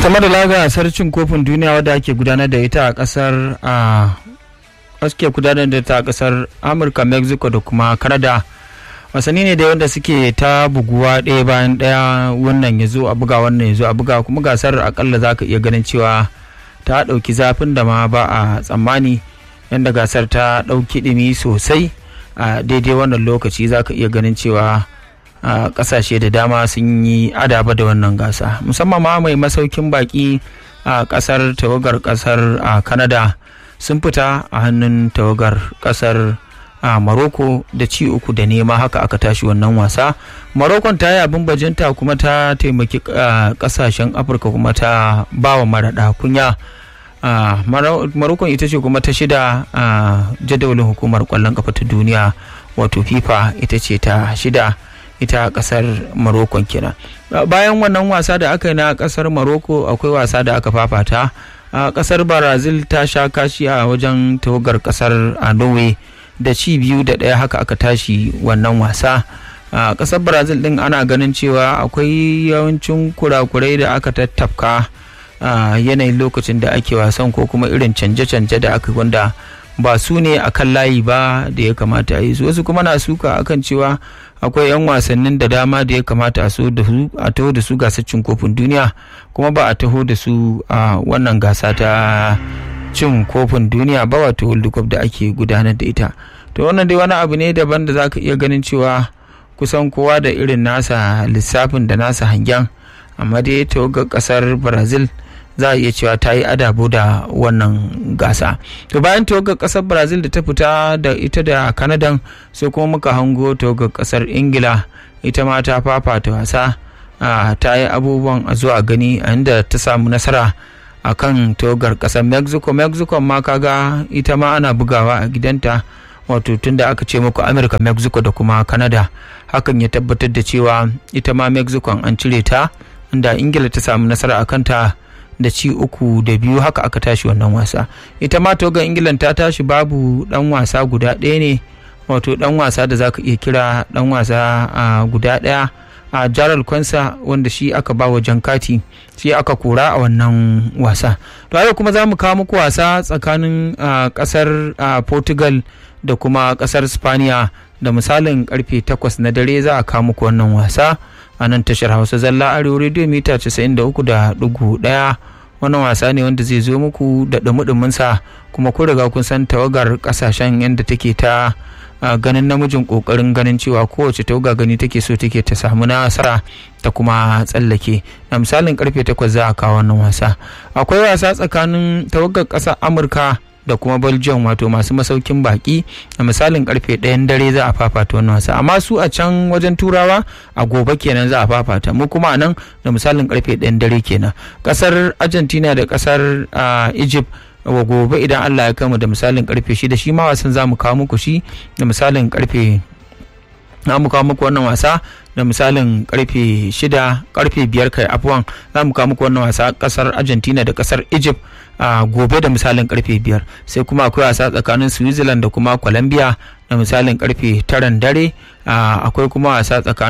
Tama da gasar cin kofin duniya wadda ake gudanar da ita a kasar Amurka, Mexico da kuma Canada. Wasanni ne da wanda suke ta buguwa ɗaya bayan ɗaya, wannan ya zo a buga wannan ya zo a buga, kuma gasar akalla za ka iya ganin cewa ta ɗauki zafin da ma ba a tsammani, yadda gasar ta ɗauki ɗimi sosai a daidai wannan lokaci. Za ka iya ganin cewa kasashe da dama sun yi adaba da wannan gasa, musamman ma mai masaukin baki a kasar tawagar kasar Canada sun fita a hannun tawagar kasar Morocco da ci 3-0. Haka aka tashi wannan wasa. Morocco ta yi abin bajinta kuma ta taimaki kasashen Afirka kuma ta bawa maraɗa kunya. Morocco ita ce kuma ta 6 a jadawalin hukumar kwallon kafa ta duniya, wato FIFA ita ce ta 6, ita kasar Morocco kenan. Bayan wannan wasa da aka yi na kasar Morocco, akwai wasa da aka fafata a kasar Brazil. Ta sha kashi a wajen tawagar kasar Norway da ci 2-1. Haka aka tashi wannan wasa. A kasar Brazil din ana ganin cewa akwai yawancin kurakurai da aka tattafka a yanayin lokacin da ake wasan, ko kuma irin canje-canje da aka wanda ba su ne a kan layi ba da ya kamata a yi su. Wasu kuma na suka akan cewa akwai 'yan wasannin da dama da ya kamata a taho da su gasar cin kofin duniya, kuma ba a taho da su a wannan gasa ta cin kofin duniya ba, wato World Cup da ake gudanar da ita. To wannan dai wani abu ne daban da za ka iya ganin cewa kusan kowa da irin nasa lissafin da nasa hangen, amma dai tawagar kasar Brazil za a iya cewa ta yi adabo da wannan gasa. To bayan tawagar kasar Brazil da ta fita da ita da Canada, sai kuma muka hango tawagar kasar Ingila, ita ma ta fafata wasa, ta yi abubuwan a zo a gani, a inda ta samu nasara a kan tawagar kasar Mexico. Mexico ma kaga ita ma ana bugawa a gidanta, wato tunda aka ce muku Amurka, Mexico da kuma Canada. Hakan ya tabbatar da cewa ita ma Mexico an cire ta, inda Ingila ta samu nasara a kanta da ci 3-2. Haka aka tashi wannan wasa. Ita ma tawagar Ingila ta tashi babu dan wasa guda ɗaya ne, wato dan wasa da zaka iya kira dan wasa guda ɗaya, a Jaral Kwansa, wanda shi aka ba wa jankati, shi aka kora a wannan wasa. To yau kuma za mu kawo muku wasa tsakanin kasar Portugal da kuma kasar Spaniya, da misalin karfe 8 na dare za a kawo muku wannan wasa a nan tashar Hausa Zalla Arewa Radio mita 93.1. wannan wasa ne wanda zai zo muku da dumudumin sa, kuma kun riga kun san tawagar kasashen yadda take ta ganin namijin kokarin ganin cewa kowace tawaga gani take so take ta samu nasara ta kuma tsallake. Na misalin karfe 8 za a kawo wannan wasa. Akwai wasa tsakanin tawagar ƙasar Amurka da kuma Belgium, wato masu masaukin baki, a misalin karfe 1 dare za a fafata wannan wasa. Amma su a can wajen Turawa a gobe kenan za a fafata, mu kuma a nan da misalin karfe 1 dare kenan. Kasar Argentina da kasar Egypt wa gobe idan Allah ya kama da misalin karfe 6. shi ma wasan za mu kawo muku shi da misalin karfe, za mu kawo muku wannan wasa da misalin karfe 6, karfe 5 kai afwan, za mu kawo muku wannan wasa kasar Argentina da kasar Egypt gobe da misalin karfe 5. Sai kuma akwai wasa tsakanin Switzerland da kuma Colombia da misalin karfe 9 dare. Akwai kuma wasa tsakanin